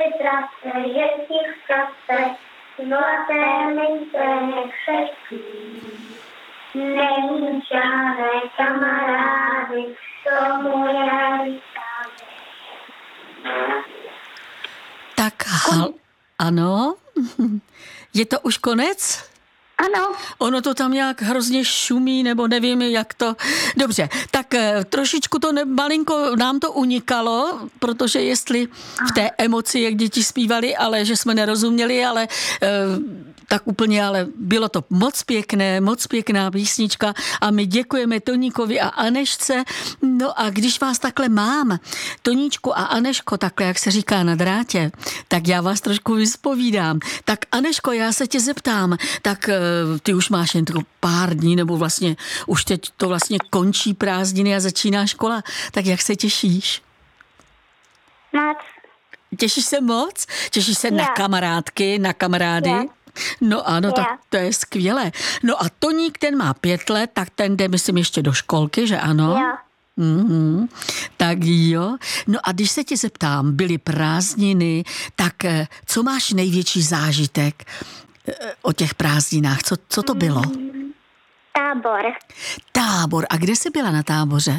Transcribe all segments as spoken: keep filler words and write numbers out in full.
trace, jezdí v trace, zlaté mince křečí. Není žádné kamarády, tomu já říkám. Tak, hal, ano, je to už konec? Ano. Ono to tam nějak hrozně šumí, nebo nevím, jak to... Dobře, tak trošičku to ne, malinko nám to unikalo, protože jestli v té emoci, jak děti zpívali, ale že jsme nerozuměli, ale e, tak úplně, ale bylo to moc pěkné, moc pěkná písnička a my děkujeme Toníkovi a Anešce. No a když vás takhle mám, Toníčku a Aneško, takhle, jak se říká na drátě, tak já vás trošku vyspovídám. Tak Aneško, já se tě zeptám, tak ty už máš jen pár dní, nebo vlastně už teď to vlastně končí prázdniny a začíná škola, tak jak se těšíš? Moc. Těšíš se moc? Těšíš se Já. na kamarádky, na kamarády? Já. No ano, Já. tak to je skvělé. No a Toník, ten má pět let, tak ten jde, myslím, ještě do školky, že ano? Já. Mm-hmm. Tak jo. No a když se tě zeptám, byly prázdniny, tak co máš největší zážitek o těch prázdninách? Co, co to bylo? Tábor. Tábor. A kde jsi byla na táboře?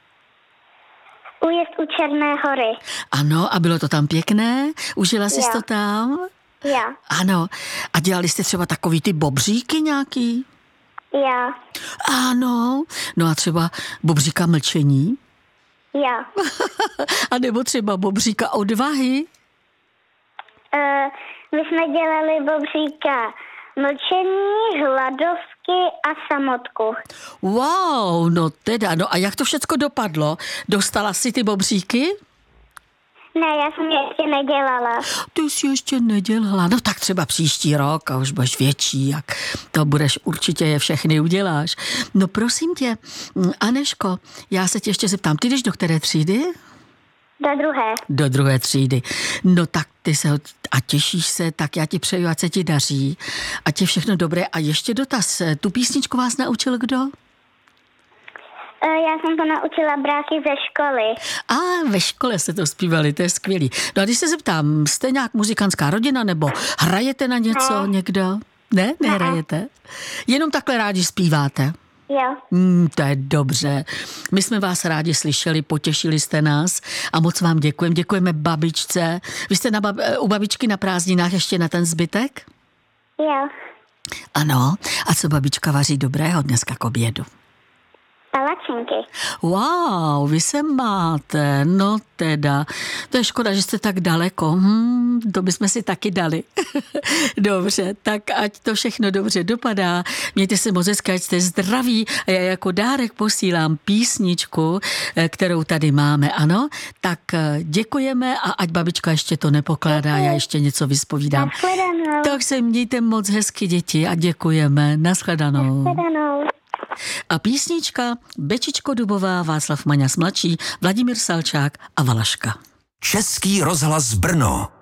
Újezd u Černé hory. Ano, a bylo to tam pěkné? Užila jsi Jo. to tam? Já. Ano. A dělali jste třeba takový ty bobříky nějaký? Já. Ano. No a třeba bobříka mlčení? Já. A nebo třeba bobříka odvahy? Uh, my jsme dělali bobříka mlčení, hladovky a samotku. Wow, no teda, no a jak to všecko dopadlo? Dostala jsi ty bobříky? Ne, já jsem je ještě nedělala. Ty jsi ještě nedělala. No tak třeba příští rok a už budeš větší, jak to budeš, určitě je všechny uděláš. No prosím tě, Aneško, já se tě ještě zeptám, ty jdeš do které třídy? Do druhé. Do druhé třídy. No tak ty se a těšíš se, tak já ti přeju, ať se ti daří. Ať je všechno dobré. A ještě dotaz, tu písničku vás naučil kdo? Já jsem to naučila bráky ze školy. A ve škole se to zpívali, to je skvělý. No a když se zeptám, jste nějak muzikantská rodina, nebo hrajete na něco Ne. někdo? Ne, nehrajete? Jenom takhle rádi zpíváte? Jo. Hmm, to je dobře. My jsme vás rádi slyšeli, potěšili jste nás a moc vám děkujeme. Děkujeme babičce. Vy jste na bab- u babičky na prázdninách ještě na ten zbytek? Jo. Ano. A co babička vaří dobrého dneska k obědu? Palačinky. Wow, vy se máte, no teda. To je škoda, že jste tak daleko. Hmm, to bychom si taky dali. Dobře, tak ať to všechno dobře dopadá. Mějte se moc hezky, ať jste zdraví. A já jako dárek posílám písničku, kterou tady máme, ano. Tak děkujeme a ať babička ještě to nepokládá, já ještě něco vyspovídám. Nashledanou. Tak se mějte moc hezky, děti, a děkujeme. Nashledanou. Nashledanou. A písnička Bečičko Dubová, Václav Maňas mladší, Vladimír Salčák a Valaška. Český rozhlas Brno.